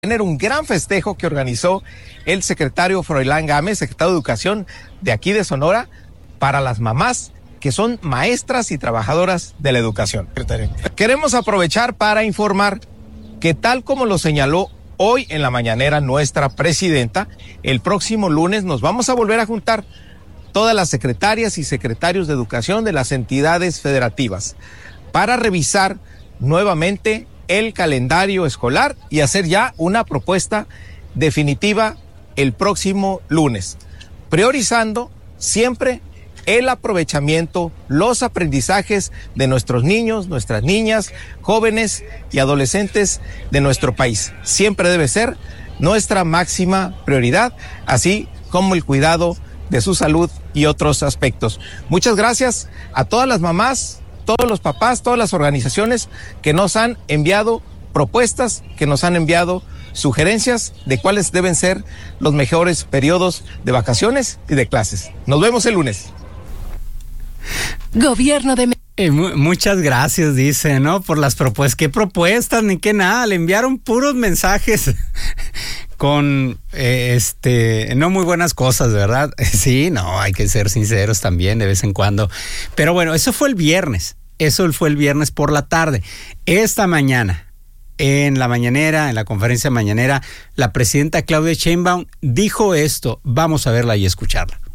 tener un gran festejo que organizó el secretario Froilán Gámez, secretario de Educación de aquí de Sonora, para las mamás que son maestras y trabajadoras de la educación. Queremos aprovechar para informar que, tal como lo señaló hoy en la mañanera nuestra presidenta, el próximo lunes nos vamos a volver a juntar todas las secretarias y secretarios de educación de las entidades federativas para revisar nuevamente el calendario escolar y hacer ya una propuesta definitiva el próximo lunes, priorizando siempre el aprovechamiento, los aprendizajes de nuestros niños, nuestras niñas, jóvenes y adolescentes de nuestro país. Siempre debe ser nuestra máxima prioridad, así como el cuidado de su salud y otros aspectos. Muchas gracias a todas las mamás, todos los papás, todas las organizaciones que nos han enviado propuestas, que nos han enviado sugerencias de cuáles deben ser los mejores periodos de vacaciones y de clases. Nos vemos el lunes. Gobierno de muchas gracias, dice, ¿no? Por las propuestas. ¿Qué propuestas? Ni qué nada. Le enviaron puros mensajes con, no muy buenas cosas, ¿verdad? Sí, no, hay que ser sinceros también de vez en cuando. Pero bueno, eso fue el viernes. Eso fue el viernes por la tarde. Esta mañana, en la mañanera, en la conferencia mañanera, la presidenta Claudia Sheinbaum dijo esto. Vamos a verla y escucharla.